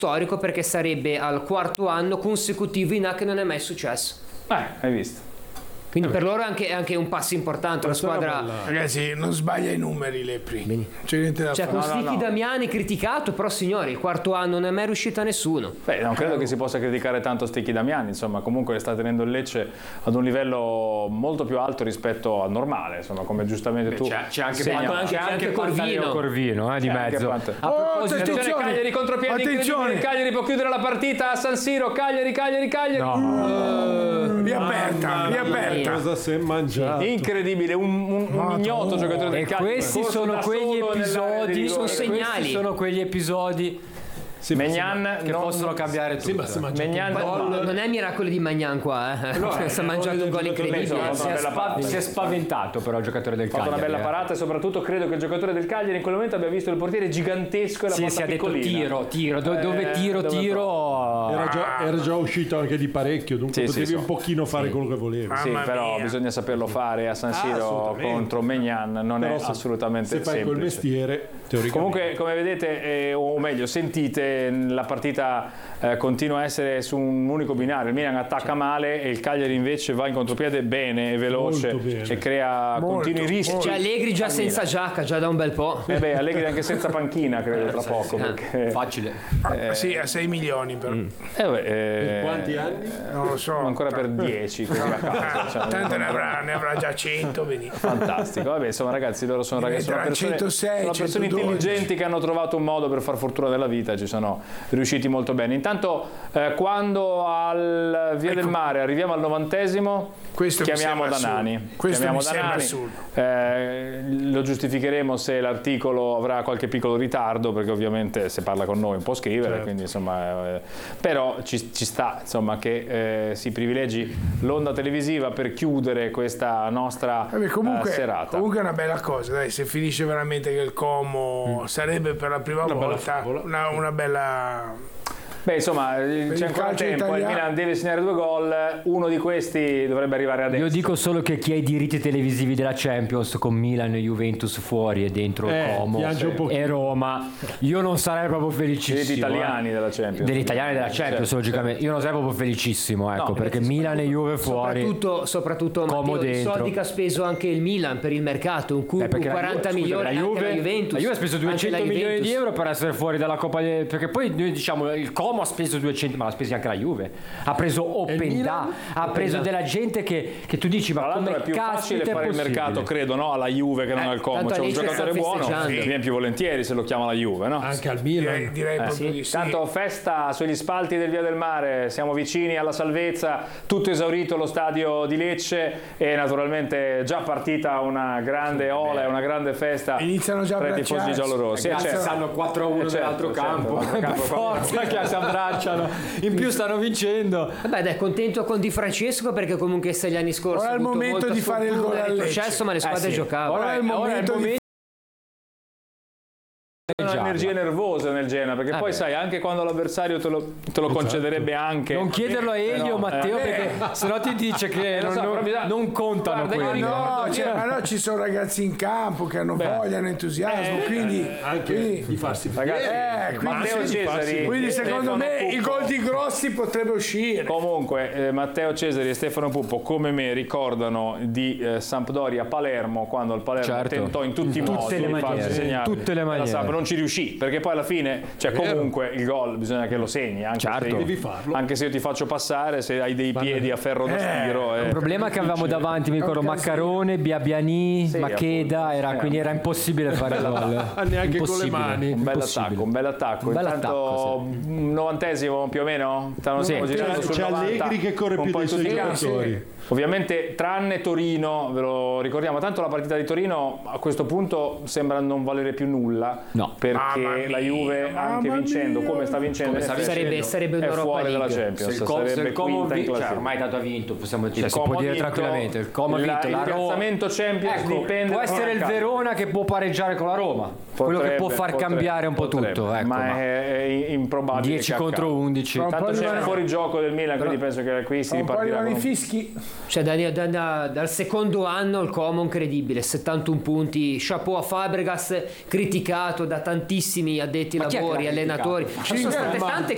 storico, perché sarebbe al quarto anno consecutivo in A che non è mai successo. Hai visto? Quindi per loro è anche un passo importante. La squadra, ragazzi, non sbaglia i numeri Lepri. C'è niente da fare. con Stichi Damiani criticato, però signori, il quarto anno non è mai riuscito a nessuno. Non credo che si possa criticare tanto Stichi Damiani, insomma, comunque sta tenendo il Lecce ad un livello molto più alto rispetto al normale, insomma, come giustamente tu c'è anche Corvino di mezzo. Attenzione, Cagliari contropiede incredibile, Cagliari può chiudere la partita a San Siro, Cagliari. Riaperta. Cosa si è mangiato? Incredibile, un ignoto giocatore del Cagliari. Questi sono quegli episodi, sono segnali. Questi sono quegli episodi Magnan che possono cambiare tutto. Non è miracolo di Magnan qua, si è mangiato un gol incredibile. Si è spaventato però il giocatore del Cagliari. Ha fatto una bella parata e soprattutto credo che il giocatore del Cagliari in quel momento abbia visto il portiere gigantesco e la palla piccolina. Dove tiro. Era già uscito anche di parecchio, dunque potevi un pochino fare quello che volevi. Sì, però bisogna saperlo fare a San Siro contro Magnan, non è assolutamente semplice. Se fai quel mestiere, teoricamente. Comunque, come vedete, o meglio, sentite, la partita continua a essere su un unico binario. Il Milan attacca male e il Cagliari invece va in contropiede bene e veloce e crea continui rischi. C'è Allegri già senza giacca, già da un bel po'. Allegri anche senza panchina, credo, tra poco. Perché, facile. Sì, a 6 milioni però. Quanti anni? Non lo so. Ancora per 10. Tanto ne avrà già 100. Fantastico. Vabbè, insomma, ragazzi, loro sono persone intelligenti che hanno trovato un modo per far fortuna nella vita, ci sono riusciti molto bene. Intanto quando al Via del Mare arriviamo al 90°, chiamiamo Danani. Lo giustificheremo se l'articolo avrà qualche piccolo ritardo, perché ovviamente se parla con noi può scrivere, quindi insomma però ci sta insomma che si privilegi l'onda televisiva per chiudere questa nostra serata. Comunque è una bella cosa, dai, se finisce veramente che il Como sarebbe per la prima volta una bella. Insomma, c'è ancora tempo, il Milan deve segnare 2 gol, uno di questi dovrebbe arrivare adesso. Io dico solo che chi ha i diritti televisivi della Champions con Milan e Juventus fuori e dentro il Como e Roma, io non sarei proprio felicissimo. Degli italiani della Champions. Degli italiani della Champions, logicamente. Io non sarei proprio felicissimo, perché Milan e Juve fuori. Soprattutto Como Matteo, i dentro. soldi che ha speso anche il Milan per il mercato, un 40 milioni, la Juve, anche la Juventus. La Juve ha speso 200 milioni di euro per essere fuori dalla Coppa, perché poi noi diciamo il Como ha speso 200, ma l'ha spesi anche la Juve. Ha preso ha preso della gente che tu dici, ma come è più facile fare il mercato, credo, no? Alla Juve che non al Como. C'è un giocatore buono, viene più volentieri se lo chiama la Juve, no? Anche al Milan. Direi proprio di sì. Tanto festa sugli spalti del Via del Mare, siamo vicini alla salvezza, tutto esaurito lo stadio di Lecce e naturalmente già partita una grande ola e una grande festa. Iniziano già tra i tifosi giallorossi. Stanno 4-1 nell'altro campo. Per forza che si abbracciano. In più stanno vincendo. Vabbè, dai, contento con Di Francesco, perché comunque gli anni scorsi ora è il momento di fare il gol al Lecce. ma le squadre giocavano. Ora è il momento di energie nervose nel Genoa, perché poi sai, anche quando l'avversario te lo concederebbe anche. Non chiederlo a Elio, Matteo, perché sennò ti dice che non contano quelli. Ma ci sono ragazzi in campo che hanno voglia, hanno entusiasmo, quindi anche di farsi Matteo Cesari. Quindi secondo me i gol di Grossi potrebbe uscire. Comunque Matteo Cesari e Stefano Puppo, come me, ricordano di Sampdoria Palermo, quando il Palermo tentò in tutti i modi di farsi segnare. Tutte le maniere. Non ci riuscì, perché poi alla fine, comunque il gol bisogna che lo segni, anche devi farlo. Anche se io ti faccio passare, se hai dei piedi a ferro da stiro. Il problema è che avevamo davanti, mi ricordo, Maccarone, Biabiani, Macheda, quindi era impossibile fare il gol. Neanche con le mani. Un bel attacco. Intanto 90° più o meno. C'è Allegri che corre più dei suoi giocatori. Ovviamente tranne Torino, ve lo ricordiamo, tanto la partita di Torino a questo punto sembra non valere più nulla, perché la Juve anche vincendo come sta vincendo sarebbe è fuori dalla Champions, sarebbe quinta in classifica. Ormai dato ha vinto, possiamo dire, si può dire tranquillamente, il Como ha vinto, il piazzamento Champions dipende, può essere il Verona che può pareggiare con la Roma, quello che può far cambiare un po' tutto, ma è improbabile. 10 contro 11. Tanto c'è il fuorigioco del Milan, quindi penso che qui si ripartirà con i fischi. Cioè dal secondo anno il Como incredibile, 71 punti, chapeau a Fabregas, criticato da tantissimi addetti ai lavori, allenatori. Ci sono state tante